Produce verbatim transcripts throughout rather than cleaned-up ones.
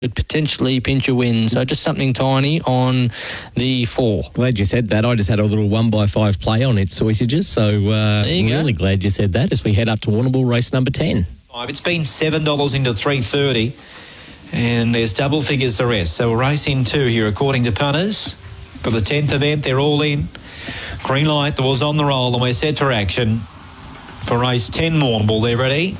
could potentially pinch a win. So just something tiny on the four. Glad you said that. I just had a little one by five play on its sausages. So uh, really go. glad you said that as we head up to Warrnambool race number ten. It's been seven dollars into three thirty, and there's double figures the rest. So we're racing two here according to punters. For the tenth event, they're all in. Green light, the ball's on the roll, and we're set for action. For race ten, Warrnambool, they're ready.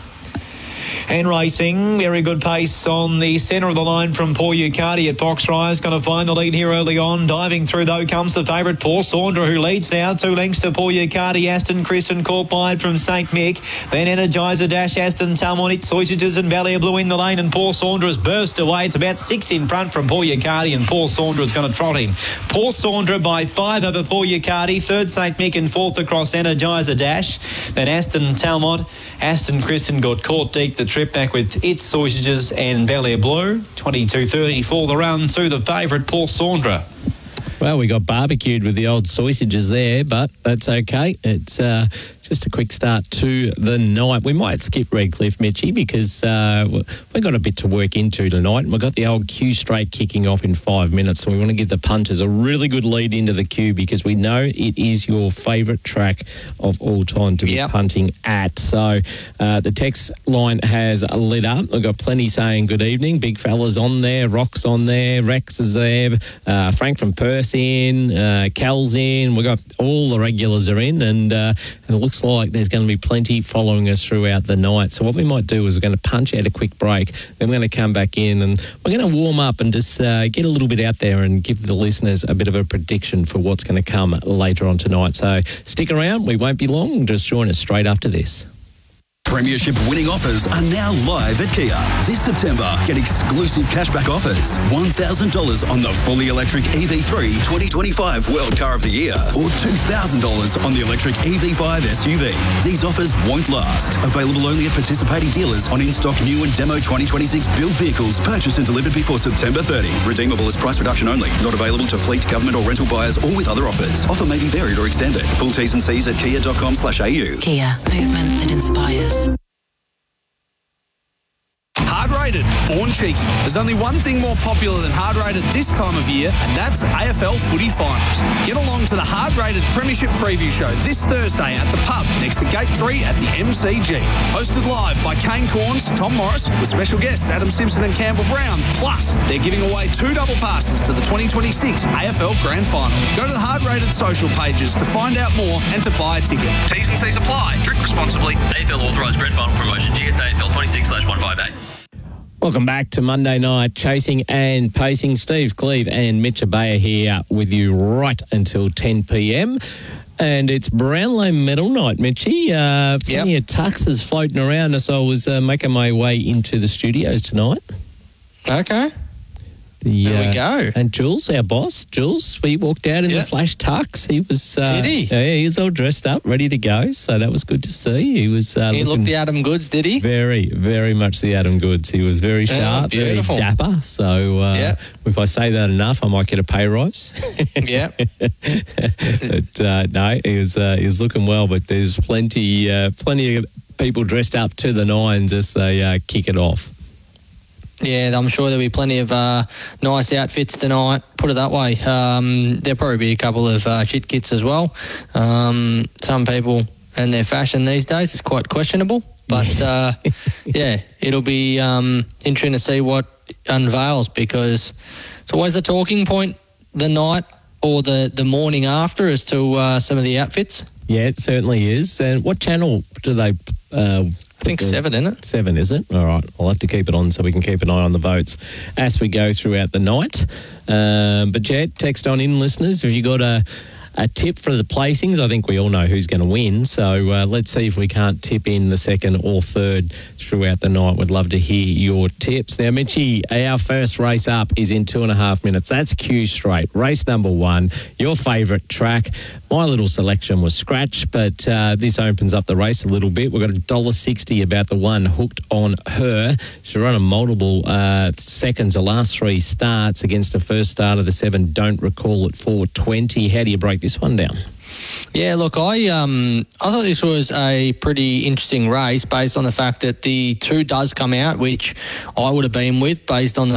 And racing, very good pace on the centre of the line from Paul Ucardi at Box Rise. Going to find the lead here early on. Diving through, though, comes the favourite, Paul Saundra, who leads now. Two lengths to Paul Ucardi. Aston Christian caught wide from Saint Mick. Then Energizer Dash, Aston Talmonic, Sausages and Valley of Blue in the lane. And Paul Saundra's burst away. It's about six in front from Paul Ucardi, and Paul Saundra's going to trot him. Paul Saundra by five over Paul Ucardi. Third Saint Mick and fourth across Energizer Dash. Then Aston Talmont. Aston Christian got caught deep the trip back with its Sausages and Valley of Blue. twenty-two thirty for the run to the favourite, Paul Saundra. Well, we got barbecued with the old sausages there, but that's okay. It's uh, just a quick start to the night. We might skip Redcliffe, Mitchie, because uh, we've got a bit to work into tonight. We've got the old Q straight kicking off in five minutes, so we want to give the punters a really good lead into the Q because we know it is your favourite track of all time to be yep. punting at. So uh, the text line has lit up. We've got plenty saying good evening. Big fella's on there. Rock's on there. Rex is there. Uh, Frank from Perth in, uh, Cal's in. We've got all the regulars are in, and, uh, and it looks like there's going to be plenty following us throughout the night. So what we might do is we're going to punch out a quick break, then we're going to come back in and we're going to warm up and just uh, get a little bit out there and give the listeners a bit of a prediction for what's going to come later on tonight. So stick around, we won't be long. Just join us straight after this. Premiership winning offers are now live at Kia. This September, get exclusive cashback offers. one thousand dollars on the fully electric E V three twenty twenty-five World Car of the Year or two thousand dollars on the electric E V five S U V. These offers won't last. Available only at participating dealers on in-stock new and demo twenty twenty-six build vehicles purchased and delivered before September thirtieth. Redeemable as price reduction only. Not available to fleet, government or rental buyers or with other offers. Offer may be varied or extended. Full T's and C's at kia dot com slash A U. Kia. Movement that inspires. Hard Rated, born cheeky. There's only one thing more popular than Hard Rated this time of year, and that's A F L Footy Finals. Get along to the Hard Rated Premiership Preview Show this Thursday at the pub next to Gate three at the M C G. Hosted live by Kane Corns, Tom Morris, with special guests Adam Simpson and Campbell Brown. Plus, they're giving away two double passes to the twenty twenty-six A F L Grand Final. Go to the Hard Rated social pages to find out more and to buy a ticket. T's and C's apply. Drink responsibly. A F L authorised Grand Final promotion. G S A F L twenty-six slash one fifty-eight. Welcome back to Monday Night Chasing and Pacing. Steve Cleve and Mitch Abaya here with you right until ten p.m. And it's Brownlow Medal Night, Mitchie. Uh, plenty yep. of tuxes floating around as I was uh, making my way into the studios tonight. Okay. The, there we uh, go. And Jules, our boss, Jules, he walked out in yep. the flash tux. He was, uh, did he? Yeah, he was all dressed up, ready to go. So that was good to see. He was. Uh, he looked the Adam Goods, did he? Very, very much the Adam Goods. He was very sharp, oh, very dapper. So uh, yep. if I say that enough, I might get a pay rise. yeah. But uh, no, he was uh, he was looking well. But there's plenty, uh, plenty of people dressed up to the nines as they uh, kick it off. Yeah, I'm sure there'll be plenty of uh, nice outfits tonight, put it that way. Um, there'll probably be a couple of uh, shit kits as well. Um, some people and their fashion these days is quite questionable. But, uh, yeah, it'll be um, interesting to see what unveils because it's always the talking point the night or the, the morning after as to uh, some of the outfits. Yeah, it certainly is. And what channel do they... Uh, I think seven, isn't it? Seven, is it? All right. I'll have to keep it on so we can keep an eye on the votes as we go throughout the night. Um, but, yeah, text on in, listeners. Have you got a, a tip for the placings? I think we all know who's going to win. So uh, let's see if we can't tip in the second or third throughout the night. We'd love to hear your tips. Now, Mitchie, our first race up is in two and a half minutes. That's Q Straight. Race number one, your favourite track. My little selection was Scratch, but uh, this opens up the race a little bit. We've got one dollar sixty about the one Hooked on Her. She's run a multiple uh, seconds, the last three starts against the first start of the seven. Don't Recall at four twenty. How do you break this one down? Yeah, look, I um I thought this was a pretty interesting race based on the fact that the two does come out, which I would have been with based on the